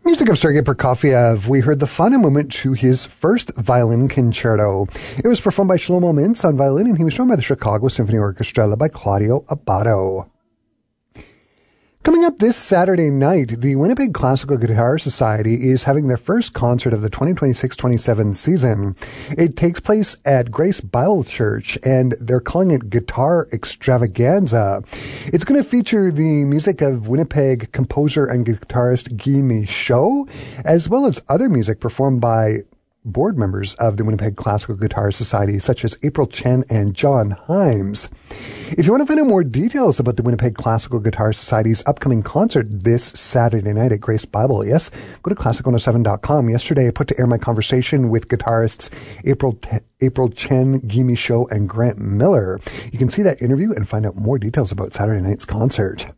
Music of Sergei Prokofiev. We heard the final movement to his first violin concerto. It was performed by Shlomo Mintz on violin, and he was joined by the Chicago Symphony Orchestra led by Claudio Abbado. Coming up this Saturday night, the Winnipeg Classical Guitar Society is having their first concert of the 2026-27 season. It takes place at Grace Bible Church, and they're calling it Guitar Extravaganza. It's going to feature the music of Winnipeg composer and guitarist Guy Michaud, as well as other music performed by board members of the Winnipeg Classical Guitar Society, such as April Chen and John Himes. If you want to find out more details about the Winnipeg Classical Guitar Society's upcoming concert this Saturday night at Grace Bible, yes, go to classic107.com. Yesterday, I put to air my conversation with guitarists April Chen, Guy Michaud, and Grant Miller. You can see that interview and find out more details about Saturday night's concert.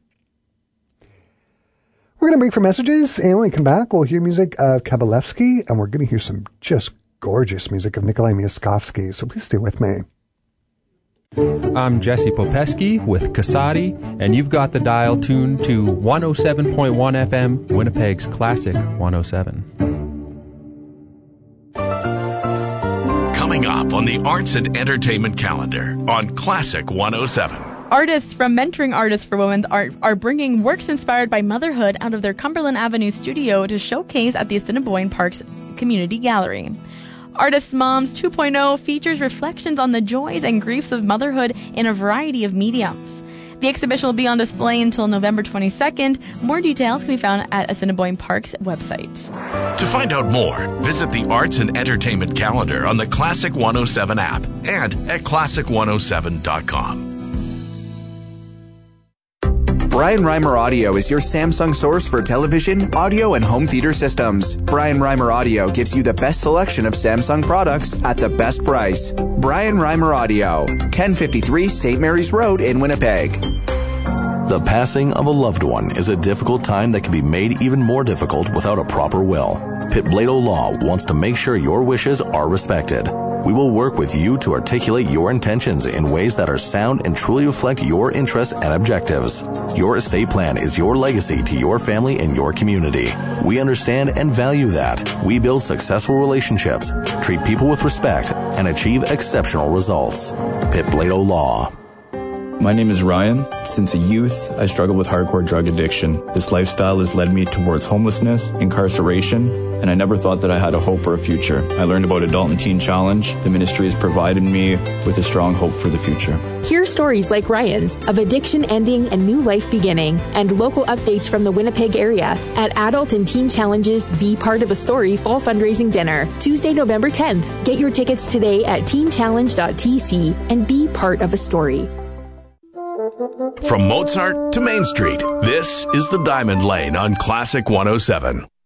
We're going to break for messages, and when we come back, we'll hear music of Kabalevsky, and we're going to hear some just gorgeous music of Nikolai Myaskovsky, so please stay with me. I'm Jesse Popesky with Kasadi, and you've got the dial tuned to 107.1 FM, Winnipeg's Classic 107. Coming up on the Arts and Entertainment calendar on Classic 107. Artists from Mentoring Artists for Women are bringing works inspired by motherhood out of their Cumberland Avenue studio to showcase at the Assiniboine Parks Community Gallery. Artists Moms 2.0 features reflections on the joys and griefs of motherhood in a variety of mediums. The exhibition will be on display until November 22nd. More details can be found at Assiniboine Park's website. To find out more, visit the Arts and Entertainment calendar on the Classic 107 app and at classic107.com. Brian Reimer Audio is your Samsung source for television, audio, and home theater systems. Brian Reimer Audio gives you the best selection of Samsung products at the best price. Brian Reimer Audio, 1053 St. Mary's Road in Winnipeg. The passing of a loved one is a difficult time that can be made even more difficult without a proper will. Pitt Blado Law wants to make sure your wishes are respected. We will work with you to articulate your intentions in ways that are sound and truly reflect your interests and objectives. Your estate plan is your legacy to your family and your community. We understand and value that. We build successful relationships, treat people with respect, and achieve exceptional results. Pitt Blado Law. My name is Ryan. Since a youth, I struggled with hardcore drug addiction. This lifestyle has led me towards homelessness, incarceration, and I never thought that I had a hope or a future. I learned about Adult and Teen Challenge. The ministry has provided me with a strong hope for the future. Hear stories like Ryan's of addiction ending and new life beginning, and local updates from the Winnipeg area at Adult and Teen Challenge's Be Part of a Story Fall Fundraising Dinner, Tuesday, November 10th. Get your tickets today at teenchallenge.tc and be part of a story. From Mozart to Main Street, this is the Diamond Lane on Classic 107.